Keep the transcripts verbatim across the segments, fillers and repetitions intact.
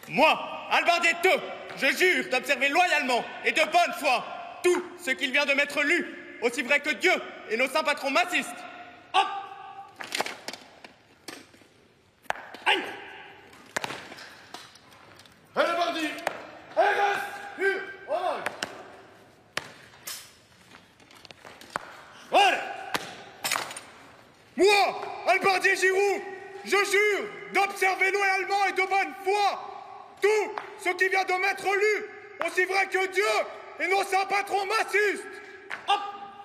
Moi, Albert Detto, je jure d'observer loyalement et de bonne foi tout ce qu'il vient de m'être lu, aussi vrai que Dieu et nos saints patrons m'assistent. Hop! Aïe! Allez, Bardi! Allez, reste! Hur! Oh! Voilà! Moi, Albardier Giroud, je jure d'observer loyalement et de bonne foi tout ce qui vient de m'être lu, aussi vrai que Dieu et nos saints patrons m'assistent. Hop!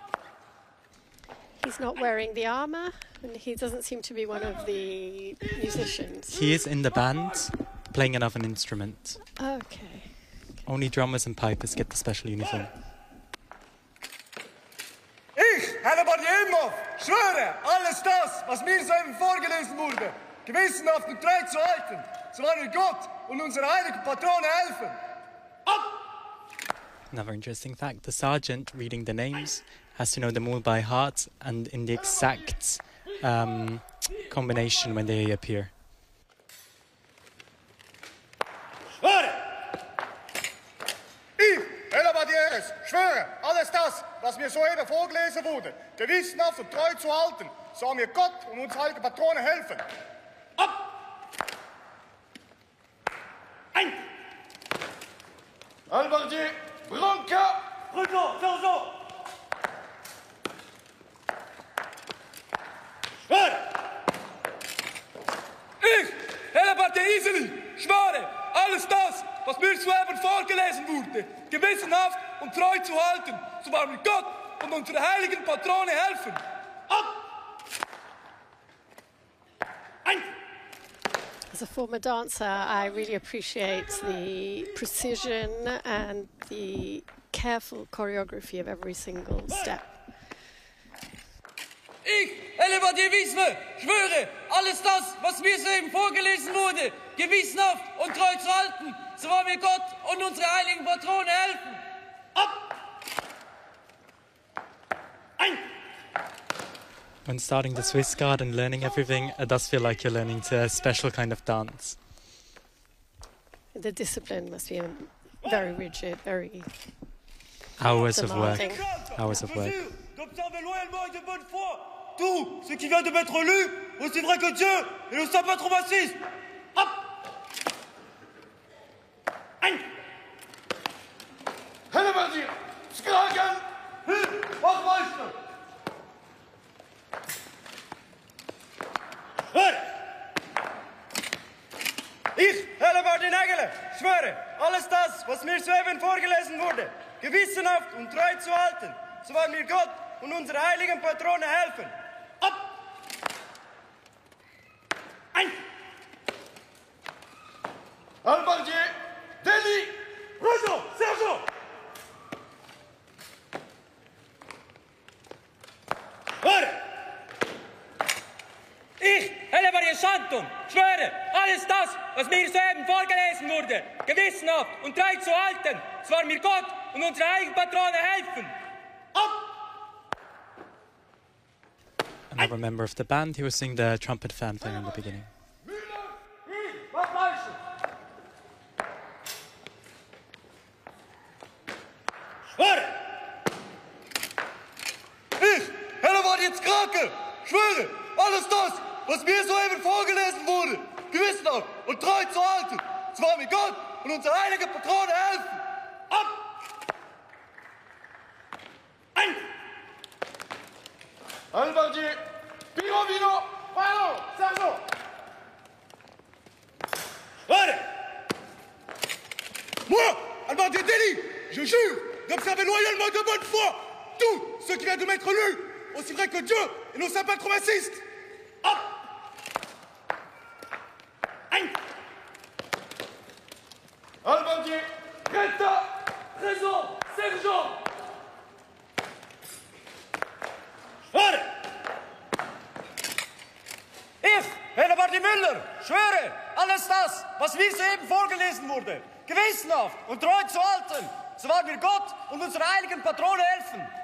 He's not wearing the armour, and he doesn't seem to be one of the musicians. He is in the band, playing another instrument. Okay. Only drummers and pipers get the special uniform. Ich, Hellebardier Imhoff, schwöre, alles das, was mir soeben vorgelesen wurde, gewissenhaft und treu zu halten, so wahr mir Gott und unsere heiligen Patrone helfen. Ab! Another interesting fact, the sergeant reading the names has to know them all by heart and in the exact um, combination when they appear. Schwöre! Ich, Hellebardiers, schwöre, alles das, was mir soeben vorgelesen wurde, gewissenhaft und treu zu halten, so mir Gott und unsere heiligen Patrone helfen. Ab! Ein! Albardier, Branca! Prudent, Sergeant! Schwöre! Ich, Hellebardier Iseli, schwöre, alles das, was mir soeben vorgelesen wurde, gewissenhaft und treu zu halten, so wahr mir Gott und unsere heiligen Patrone helfen. Ab! Ein! As a former dancer, I really appreciate the precision and the careful choreography of every single step. Ich, Hellebardier Wiesme, schwöre, alles das, was mir soeben vorgelesen wurde, gewissenhaft und treu zu halten, so wahr mir Gott und unsere heiligen Patrone helfen. Ab! Ein! When starting the Swiss Guard and learning everything, it does feel like you're learning to a special kind of dance. The discipline must be very rigid, very Hours of work. demanding. Hours of work. D'observer loyalement et de bonne foi tout ce qui vient de m'être lu, aussi vrai que Dieu et le saint patron m'assistent. Hop! Ein! Hellebardier, Skragen! Hür! Wachmeister! Ich, Hellebardier Nägele, schwöre, alles das, was mir soeben vorgelesen wurde, gewissenhaft und treu zu halten, so wahr mir Gott und unsere heiligen Patrone helfen. Ab! Ein! Albardier, Deli! Roger, Sergeant! Höre! Ich, Hellebardier Schantum, schwöre, alles das, was mir soeben vorgelesen wurde, gewissenhaft und treu zu halten, so wahr mir Gott und unsere heiligen Patrone helfen. Ab! Another member of the band, he was singing the trumpet fanfare in the beginning. Schwöre! Ich, Hellebardier Skrake, schwöre, alles das, was mir soeben vorgelesen wurde, gewissenhaft und treu zu halten, so wahr mir Gott und unsere heiligen Patrone helfen. Ab! Ein! Albardier, Pirovino, Palo, Sergeant! Schwöre! Moi, Albardier Deli, je jure d'observer loyalement et de bonne foi tout ce qui vient de m'être lu, aussi vrai que Dieu et nos saints patrons m'assistent. Hop! Ein! Albardier, Greta! Présent, Sergeant! Schwöre! Ich, Hellebardier Müller, schwöre, alles das, was mir soeben vorgelesen wurde, gewissenhaft und treu zu halten, so wahr mir Gott und unsere heiligen Patrone helfen.